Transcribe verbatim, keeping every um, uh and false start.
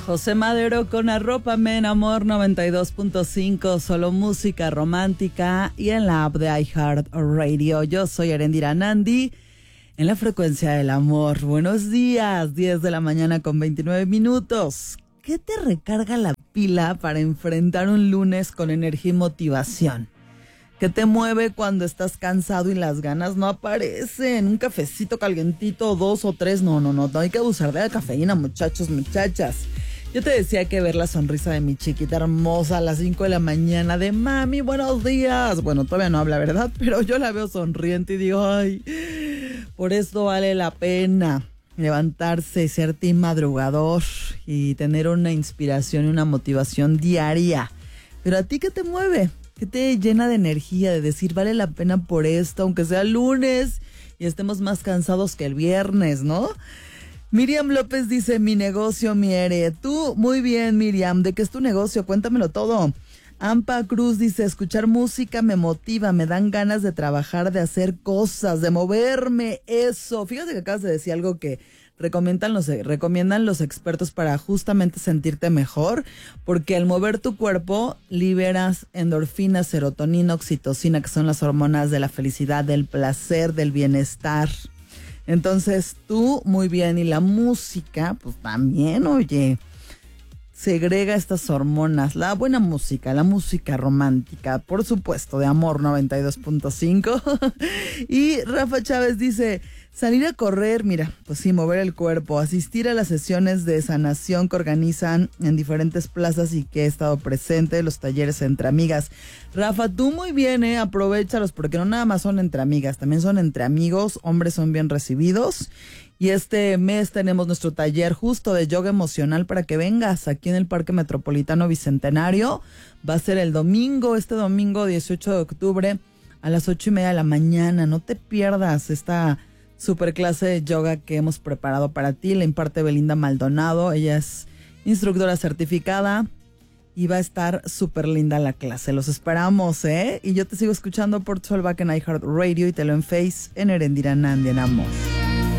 José Madero con Arrópame en Amor noventa y dos punto cinco, solo música romántica y en la app de iHeartRadio. Yo soy Erendira Nandi en la frecuencia del amor. Buenos días, diez de la mañana con veintinueve minutos. ¿Qué te recarga la pila para enfrentar un lunes con energía y motivación? ¿Qué te mueve cuando estás cansado y las ganas no aparecen? Un cafecito calientito, dos o tres, no, no, no, no hay que abusar de la cafeína, muchachos, muchachas. Yo te decía que ver la sonrisa de mi chiquita hermosa a las cinco de la mañana de mami, buenos días. Bueno, todavía no habla, ¿verdad? Pero yo la veo sonriente y digo, ay, por esto vale la pena levantarse, ser team madrugador y tener una inspiración y una motivación diaria. Pero ¿a ti qué te mueve? ¿Qué te llena de energía de decir vale la pena por esto, aunque sea lunes y estemos más cansados que el viernes, ¿no? Miriam López dice, mi negocio, mi ere. Tú, muy bien, Miriam, ¿de qué es tu negocio? Cuéntamelo todo. Ampa Cruz dice, escuchar música me motiva, me dan ganas de trabajar, de hacer cosas, de moverme, eso. Fíjate que acabas de decir algo que recomiendan los, recomiendan los expertos para justamente sentirte mejor, porque al mover tu cuerpo liberas endorfina, serotonina, oxitocina, que son las hormonas de la felicidad, del placer, del bienestar. Entonces tú, muy bien, y la música, pues también, oye, segrega estas hormonas, la buena música, la música romántica, por supuesto, de Amor noventa y dos punto cinco. Y Rafa Chávez dice, salir a correr, mira, pues sí, mover el cuerpo, asistir a las sesiones de sanación que organizan en diferentes plazas y que he estado presente, los talleres entre amigas. Rafa, tú muy bien, eh, aprovéchalos, porque no nada más son entre amigas, también son entre amigos, hombres son bien recibidos. Y este mes tenemos nuestro taller justo de yoga emocional para que vengas aquí en el Parque Metropolitano Bicentenario. Va a ser el domingo, este domingo dieciocho de octubre a las ocho y media de la mañana. No te pierdas esta super clase de yoga que hemos preparado para ti. La imparte Belinda Maldonado. Ella es instructora certificada y va a estar súper linda la clase. Los esperamos, ¿eh? Y yo te sigo escuchando por Soulback en iHeartRadio y te lo en Face en Erendira Nandi en Amor.